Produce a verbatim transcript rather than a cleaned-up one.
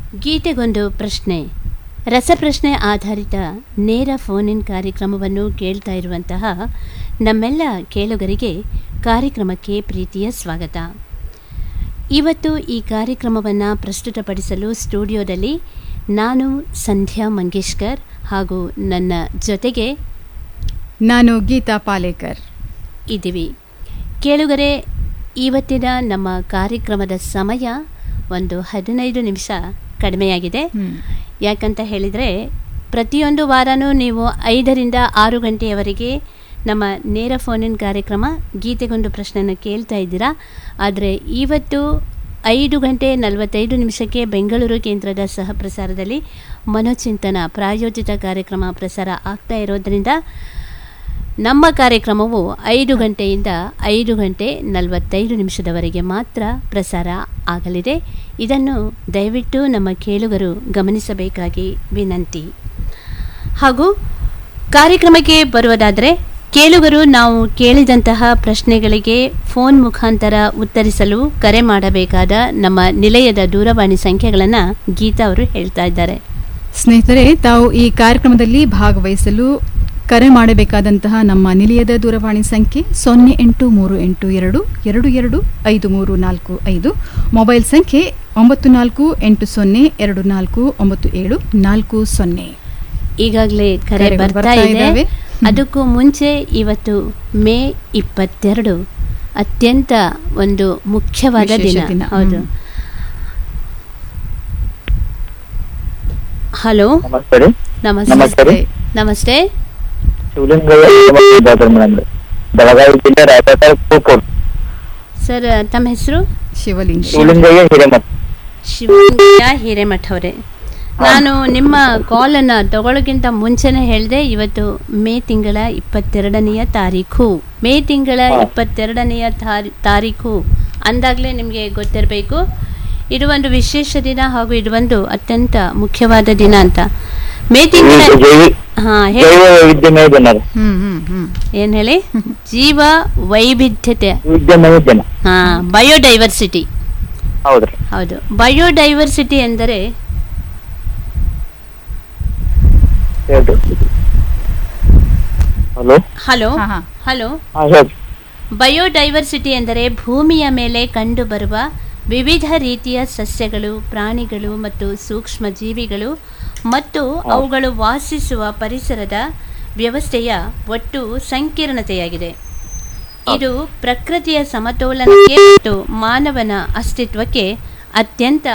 ಗೀತೆಗೊಂದು ಪ್ರಶ್ನೆ ರಸಪ್ರಶ್ನೆ ಆಧಾರಿತ ನೇರ ಫೋನ್ ಇನ್ ಕಾರ್ಯಕ್ರಮವನ್ನು ಕೇಳ್ತಾ ಇರುವಂತಹ ನಮ್ಮೆಲ್ಲ ಕೇಳುಗರಿಗೆ ಕಾರ್ಯಕ್ರಮಕ್ಕೆ ಪ್ರೀತಿಯ ಸ್ವಾಗತ. ಇವತ್ತು ಈ ಕಾರ್ಯಕ್ರಮವನ್ನು ಪ್ರಸ್ತುತಪಡಿಸಲು ಸ್ಟುಡಿಯೋದಲ್ಲಿ ನಾನು ಸಂಧ್ಯಾ ಮಂಗೇಶ್ಕರ್ ಹಾಗೂ ನನ್ನ ಜೊತೆಗೆ ನಾನು ಗೀತಾ ಪಾಲೇಕರ್ ಇದ್ದೀವಿ. ಕೇಳುಗರೆ, ಇವತ್ತಿನ ನಮ್ಮ ಕಾರ್ಯಕ್ರಮದ ಸಮಯ ಒಂದು ಹದಿನೈದು ನಿಮಿಷ ಕಡಿಮೆಯಾಗಿದೆ. ಯಾಕಂತ ಹೇಳಿದರೆ ಪ್ರತಿಯೊಂದು ವಾರನೂ ನೀವು ಐದರಿಂದ ಆರು ಗಂಟೆಯವರೆಗೆ ನಮ್ಮ ನೇರ ಫೋನಿನ್ ಕಾರ್ಯಕ್ರಮ ಗೀತೆಗೊಂದು ಪ್ರಶ್ನೆಯನ್ನು ಕೇಳ್ತಾ ಇದ್ದೀರಾ. ಆದರೆ ಇವತ್ತು ಐದು ಗಂಟೆ ನಲವತ್ತೈದು ನಿಮಿಷಕ್ಕೆ ಬೆಂಗಳೂರು ಕೇಂದ್ರದ ಸಹ ಪ್ರಸಾರದಲ್ಲಿ ಮನೋಚಿಂತನ ಪ್ರಾಯೋಜಿತ ಕಾರ್ಯಕ್ರಮ ಪ್ರಸಾರ ಆಗ್ತಾ ಇರೋದರಿಂದ ನಮ್ಮ ಕಾರ್ಯಕ್ರಮವು ಐದು ಗಂಟೆಯಿಂದ ಐದು ಗಂಟೆ ನಲವತ್ತೈದು ನಿಮಿಷದವರೆಗೆ ಮಾತ್ರ ಪ್ರಸಾರ ಆಗಲಿದೆ. ಇದನ್ನು ದಯವಿಟ್ಟು ನಮ್ಮ ಕೇಳುಗರು ಗಮನಿಸಬೇಕಾಗಿ ವಿನಂತಿ. ಹಾಗೂ ಕಾರ್ಯಕ್ರಮಕ್ಕೆ ಬರುವುದಾದರೆ ಕೇಳುಗರು ನಾವು ಕೇಳಿದಂತಹ ಪ್ರಶ್ನೆಗಳಿಗೆ ಫೋನ್ ಮುಖಾಂತರ ಉತ್ತರಿಸಲು ಕರೆ ಮಾಡಬೇಕಾದ ನಮ್ಮ ನಿಲಯದ ದೂರವಾಣಿ ಸಂಖ್ಯೆಗಳನ್ನು ಗೀತಾ ಅವರು ಹೇಳ್ತಾ ಇದ್ದಾರೆ. ಸ್ನೇಹಿತರೆ, ತಾವು ಈ ಕಾರ್ಯಕ್ರಮದಲ್ಲಿ ಭಾಗವಹಿಸಲು ಕರೆ ಮಾಡಬೇಕಾದಂತಹ ನಮ್ಮ ನಿಲಯದ ದೂರವಾಣಿ ಸಂಖ್ಯೆ ಸೊನ್ನೆ ಎಂಟು ಮೂರು ಎಂಟು ಎರಡು ಎರಡು ಎರಡು ಐದು ಮೂರು ನಾಲ್ಕು ಐದು, ಮೊಬೈಲ್ ಸಂಖ್ಯೆ ಒಂಬತ್ತು ನಾಲ್ಕು ಎಂಟು ಸೊನ್ನೆ ಎರಡು ನಾಲ್ಕು ಒಂಬತ್ತು ಏಳು ನಾಲ್ಕು ಸೊನ್ನೆ. ಈಗಾಗಲೇ ಕರೆ ಬರ್ತಾ ಇದೆ. ಅದಕ್ಕೂ ಮುಂಚೆ ಇವತ್ತು ಮೇ ಇಪ್ಪತ್ತೆರಡು ಅತ್ಯಂತ ಒಂದು ಮುಖ್ಯವಾದ ದಿನ. ಹೌದು. ಹಲೋ, ನಮಸ್ತೆ. ನಮಸ್ತೆ. ಬೆಳಗಾವಿ ಜಿಲ್ಲೆ ರಾಯಚೂರು ಸರ್, ತಮ್ಮ ಹೆಸರು? ಶಿವಲಿಂಗ ಶಿವಲಿಂಗಯ್ಯ ಹಿರೇಮಠ. ಶಿವಲಿಂಗಯ್ಯ ಹಿರೇಮಠ ಅವರೇ, ನಾನು ನಿಮ್ಮ ಕಾಲನ್ನು ತಗೊಳ್ಳೋಕ್ಕಿಂತ ಮುಂಚೆನೇ ಹೇಳಿದೆ, ಇವತ್ತು ಮೇ ತಿಂಗಳ ಇಪ್ಪತ್ತೆರಡನೆಯ ತಾರೀಖು ಮೇ ತಿಂಗಳ ಇಪ್ಪತ್ತೆರಡನೆಯ ತಾರೀಖು ಅಂದಾಗಲೇ ನಿಮಗೆ ಗೊತ್ತಿರಬೇಕು ಇದು ಒಂದು ವಿಶೇಷ ದಿನ ಹಾಗೂ ಇದು ಒಂದು ಅತ್ಯಂತ ಮುಖ್ಯವಾದ ದಿನ ಅಂತ. ಮೇ ತಿಂಗಳ ಹಾ ಏನ್ ಹೇಳಿ ಜೀವ ವೈವಿಧ್ಯತೆ, ಹಾ ಬಯೋಡೈವರ್ಸಿಟಿ. ಹೌದು, ಬಯೋಡೈವರ್ಸಿಟಿ ಎಂದರೆ ಹಲೋ ಹಲೋ ಬಯೋಡೈವರ್ಸಿಟಿ ಎಂದರೆ ಭೂಮಿಯ ಮೇಲೆ ಕಂಡುಬರುವ ವಿವಿಧ ರೀತಿಯ ಸಸ್ಯಗಳು, ಪ್ರಾಣಿಗಳು ಮತ್ತು ಸೂಕ್ಷ್ಮ ಜೀವಿಗಳು ಮತ್ತು ಅವುಗಳು ವಾಸಿಸುವ ಪರಿಸರದ ವ್ಯವಸ್ಥೆಯ ಒಟ್ಟು ಸಂಕೀರ್ಣತೆಯಾಗಿದೆ. ಇದು ಪ್ರಕೃತಿಯ ಸಮತೋಲನಕ್ಕೆ ಮತ್ತು ಮಾನವನ ಅಸ್ತಿತ್ವಕ್ಕೆ ಅತ್ಯಂತ